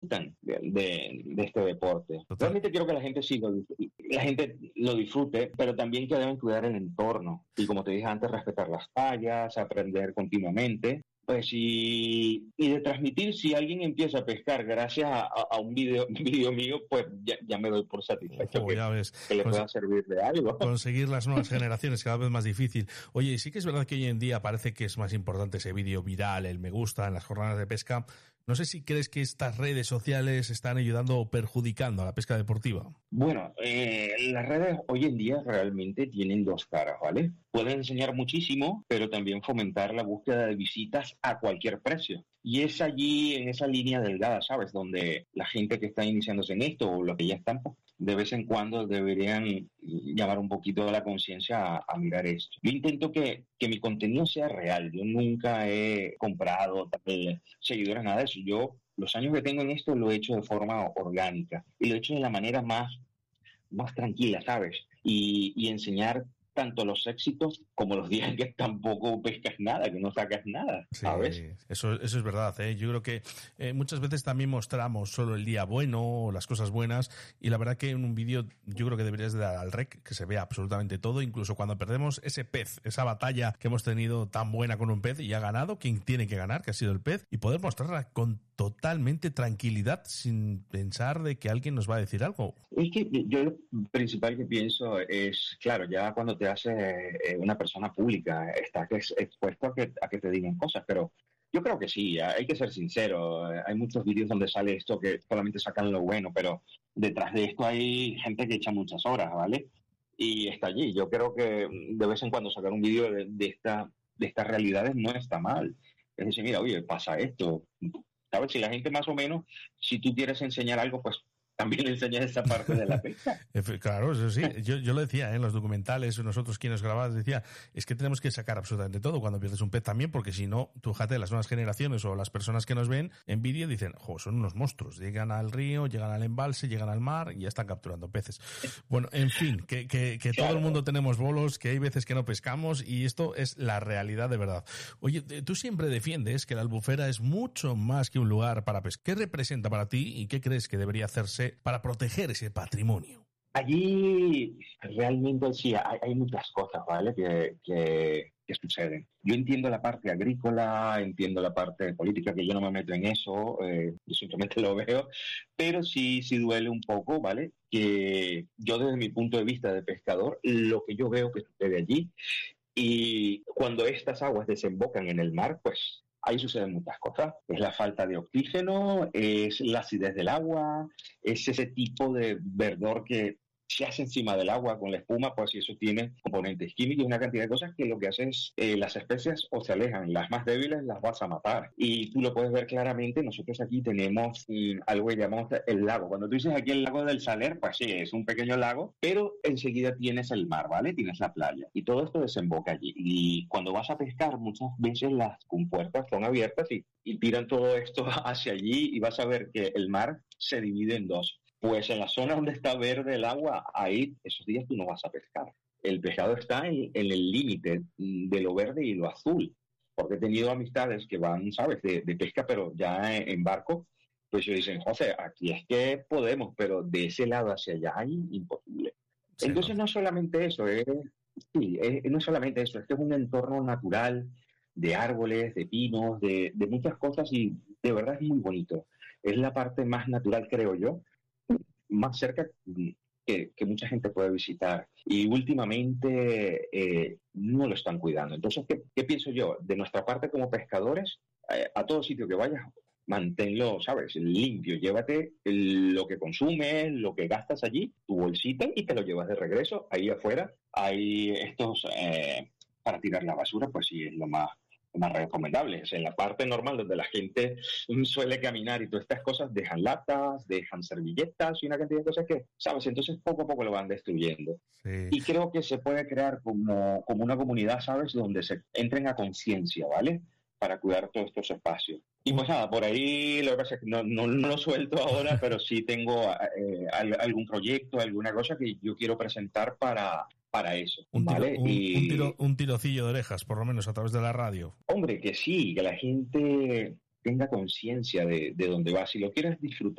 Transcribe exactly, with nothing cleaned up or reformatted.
disfrutan de, de, de este deporte. Total. Realmente quiero que la gente sí lo, la gente lo disfrute, pero también que deben cuidar el entorno. Y como te dije antes, respetar las tallas, aprender continuamente. Pues y, y de transmitir, si alguien empieza a pescar gracias a, a un video, un video mío, pues ya, ya me doy por satisfecho. Ojo, que, ya ves. que le Conse- pueda servir de algo. Conseguir las nuevas generaciones cada vez más difícil. Oye, sí que es verdad que hoy en día parece que es más importante ese vídeo viral, el me gusta en las jornadas de pesca. No sé si crees que estas redes sociales están ayudando o perjudicando a la pesca deportiva. Bueno, eh, las redes hoy en día realmente tienen dos caras, ¿vale? Pueden enseñar muchísimo, pero también fomentar la búsqueda de visitas a cualquier precio. Y es allí, en esa línea delgada, ¿sabes? Donde la gente que está iniciándose en esto o los que ya están, pues, de vez en cuando deberían llamar un poquito a la conciencia a, a mirar esto. Yo intento que, que mi contenido sea real. Yo nunca he comprado tal, seguidores, nada de eso. Yo, los años que tengo en esto, lo he hecho de forma orgánica y lo he hecho de la manera más, más tranquila, ¿sabes? Y, y enseñar tanto los éxitos como los días en que tampoco pescas nada, que no sacas nada, ¿sabes? Sí, eso, eso es verdad, ¿eh? Yo creo que eh, muchas veces también mostramos solo el día bueno o las cosas buenas y la verdad que en un vídeo yo creo que deberías de dar al rec, que se vea absolutamente todo, incluso cuando perdemos ese pez, esa batalla que hemos tenido tan buena con un pez y ha ganado quien tiene que ganar, que ha sido el pez, y poder mostrarla con totalmente tranquilidad sin pensar de que alguien nos va a decir algo. Es que yo lo principal que pienso es, claro, ya cuando te haces eh, una persona pública, estás ex- expuesto a que, a que te digan cosas, pero yo creo que sí, hay que ser sincero. Hay muchos vídeos donde sale esto que solamente sacan lo bueno, pero detrás de esto hay gente que echa muchas horas, ¿vale? Y está allí. Yo creo que de vez en cuando sacar un vídeo de, de, esta, de estas realidades no está mal. Es decir, mira, oye, pasa esto. ¿Sabes? Si la gente más o menos, si tú quieres enseñar algo, pues también le enseñas esa parte de la pesca. Claro, eso sí. Yo, yo lo decía, ¿eh? En los documentales, nosotros quienes grabábamos, decía, es que tenemos que sacar absolutamente todo cuando pierdes un pez también, porque si no, tú fíjate, las nuevas generaciones o las personas que nos ven en vídeo dicen, jo, son unos monstruos. Llegan al río, llegan al embalse, llegan al mar y ya están capturando peces. Bueno, en fin, que, que, que claro. Todo el mundo tenemos bolos, que hay veces que no pescamos y esto es la realidad de verdad. Oye, tú siempre defiendes que la Albufera es mucho más que un lugar para pescar. ¿Qué representa para ti y qué crees que debería hacerse para proteger ese patrimonio? Allí realmente sí, hay, hay muchas cosas, ¿vale? Que, que, que suceden. Yo entiendo la parte agrícola, entiendo la parte política, que yo no me meto en eso, eh, yo simplemente lo veo, pero sí, sí duele un poco, ¿vale? Que yo desde mi punto de vista de pescador, lo que yo veo que sucede allí, y cuando estas aguas desembocan en el mar, pues ahí suceden muchas cosas. Es la falta de oxígeno, es la acidez del agua, es ese tipo de verdor que se hace encima del agua con la espuma, pues si eso tiene componentes químicos y una cantidad de cosas que lo que hacen es eh, las especies o se alejan, las más débiles las vas a matar. Y tú lo puedes ver claramente, nosotros aquí tenemos mm, algo que llamamos el lago. Cuando tú dices aquí el lago del Saler, pues sí, es un pequeño lago, pero enseguida tienes el mar, ¿vale? Tienes la playa. Y todo esto desemboca allí. Y cuando vas a pescar, muchas veces las compuertas son abiertas y, y tiran todo esto hacia allí y vas a ver que el mar se divide en dos. Pues en la zona donde está verde el agua, ahí esos días tú no vas a pescar. El pescado está en, en el límite de lo verde y lo azul. Porque he tenido amistades que van, ¿sabes?, de, de pesca, pero ya en, en barco, pues ellos dicen, José, aquí es que podemos, pero de ese lado hacia allá hay imposible. Sí, entonces no, no solamente eso, es, sí, es, no es solamente eso, este es un entorno natural de árboles, de pinos, de, de muchas cosas y de verdad es muy bonito. Es la parte más natural, creo yo, más cerca que, que mucha gente puede visitar. Y últimamente eh, no lo están cuidando. Entonces, ¿qué, qué pienso yo? De nuestra parte como pescadores, eh, a todo sitio que vayas, manténlo, ¿sabes?, limpio. Llévate el, lo que consumes, lo que gastas allí, tu bolsita, y te lo llevas de regreso. Ahí afuera hay estos, eh, para tirar la basura, pues sí, es lo más más recomendables. En la parte normal donde la gente suele caminar y todas estas cosas, dejan latas, dejan servilletas y una cantidad de cosas que, ¿sabes? Entonces poco a poco lo van destruyendo. Sí. Y creo que se puede crear como, como una comunidad, ¿sabes?, donde se entren a conciencia, ¿vale?, para cuidar todos estos espacios. Y pues nada, por ahí lo que pasa es que no, no, no lo suelto ahora, pero sí tengo eh, algún proyecto, alguna cosa que yo quiero presentar para... para eso, un tiro, ¿vale? Un, y, un, tiro, un tirocillo de orejas, por lo menos a través de la radio. Hombre, que sí, que la gente tenga conciencia de, de dónde va. Si lo quieres disfrutar,